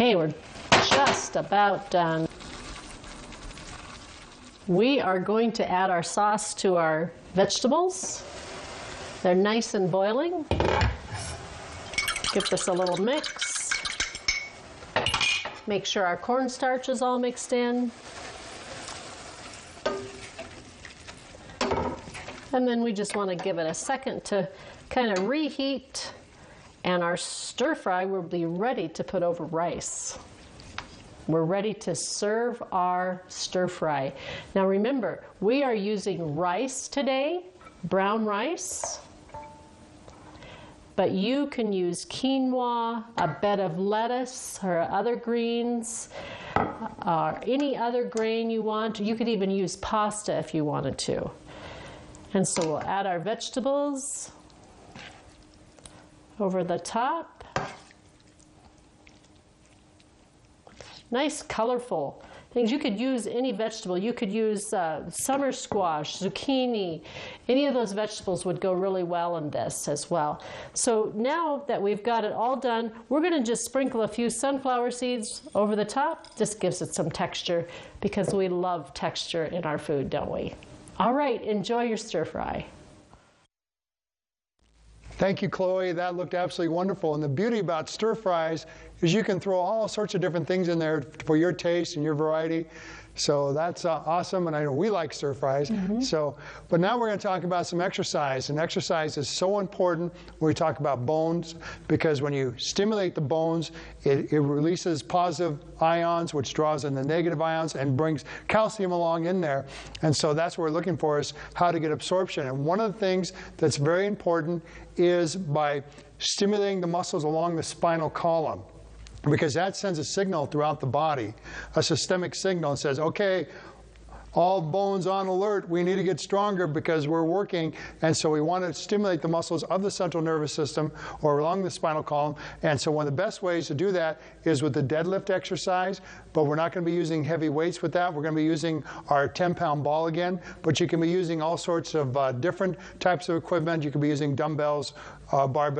Okay, we're just about done. We are going to add our sauce to our vegetables. They're nice and boiling. Give this a little mix. Make sure our cornstarch is all mixed in. And then we just want to give it a second to kind of reheat, and our stir fry will be ready to put over rice. We're ready to serve our stir fry. Now remember, we are using rice today, brown rice, but you can use quinoa, a bed of lettuce, or other greens, any other grain you want. You could even use pasta if you wanted to. And so we'll add our vegetables over the top. Nice, colorful things. You could use any vegetable. You could use summer squash, zucchini. Any of those vegetables would go really well in this as well. So now that we've got it all done, we're going to just sprinkle a few sunflower seeds over the top. Just gives it some texture, because we love texture in our food, don't we? All right, enjoy your stir fry. Thank you, Chloe. That looked absolutely wonderful. And the beauty about stir fries is you can throw all sorts of different things in there for your taste and your variety. So that's awesome, and I know we like stir fries. But now we're going to talk about some exercise, and exercise is so important when we talk about bones, because when you stimulate the bones, it releases positive ions, which draws in the negative ions and brings calcium along in there. And so that's what we're looking for, is how to get absorption. And one of the things that's very important is by stimulating the muscles along the spinal column, because that sends a signal throughout the body, a systemic signal, and says, okay, all bones on alert, we need to get stronger because we're working. And so we want to stimulate the muscles of the central nervous system or along the spinal column. And so one of the best ways to do that is with the deadlift exercise, but we're not going to be using heavy weights with that. We're going to be using our 10-pound ball again, but you can be using all sorts of different types of equipment. You can be using dumbbells, barbells.